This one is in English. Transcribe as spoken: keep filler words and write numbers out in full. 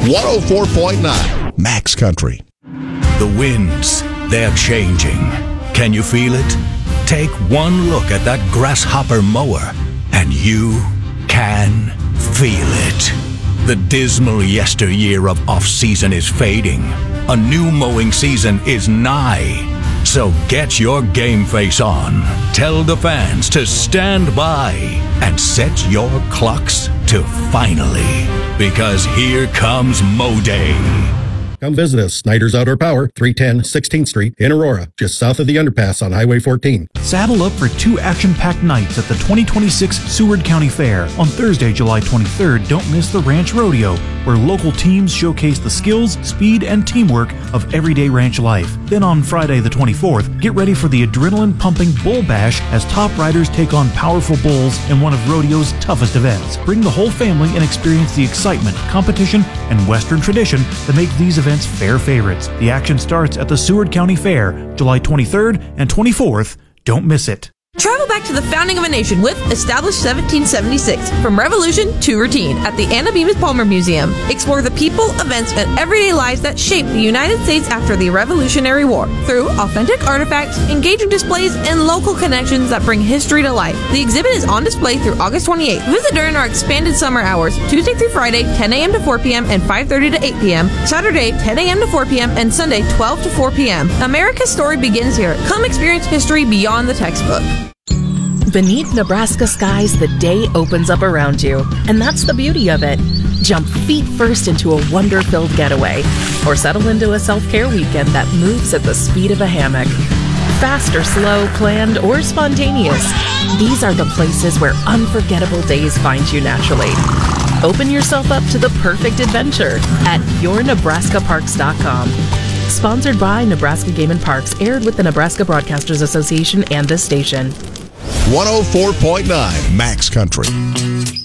one oh four point nine Max Country. The winds, they're changing. Can you feel it? Take one look at that grasshopper mower, and you can feel it. The dismal yesteryear of off-season is fading. A new mowing season is nigh. So get your game face on. Tell the fans to stand by and set your clocks to finally. Because here comes Mow Day. Come visit us, Snyder's Outdoor Power, three ten sixteenth Street in Aurora, just south of the underpass on Highway fourteen. Saddle up for two action-packed nights at the twenty twenty-six Seward County Fair. On Thursday, July twenty-third, don't miss the Ranch Rodeo, where local teams showcase the skills, speed, and teamwork of everyday ranch life. Then on Friday the twenty-fourth, get ready for the adrenaline-pumping Bull Bash as top riders take on powerful bulls in one of rodeo's toughest events. Bring the whole family and experience the excitement, competition, and Western tradition that make these events fair favorites. The action starts at the Seward County Fair, July twenty-third and twenty-fourth. Don't miss it. Travel back to the founding of a nation with Established seventeen seventy-six, from revolution to routine, at the Anna Bemis Palmer Museum. Explore the people, events, and everyday lives that shaped the United States after the Revolutionary War through authentic artifacts, engaging displays, and local connections that bring history to life. The exhibit is on display through August twenty-eighth. Visit during our expanded summer hours, Tuesday through Friday, ten a.m. to four p.m. and five thirty to eight p.m., Saturday, ten a.m. to four p.m., and Sunday, twelve to four p.m. America's story begins here. Come experience history beyond the textbook. Beneath Nebraska skies, the day opens up around you, and that's the beauty of it. Jump feet first into a wonder-filled getaway, or settle into a self-care weekend that moves at the speed of a hammock. Fast or slow, planned or spontaneous, these are the places where unforgettable days find you naturally. Open yourself up to the perfect adventure at your nebraska parks dot com. Sponsored by Nebraska Game and Parks, aired with the Nebraska Broadcasters Association and this station. one oh four point nine Max Country.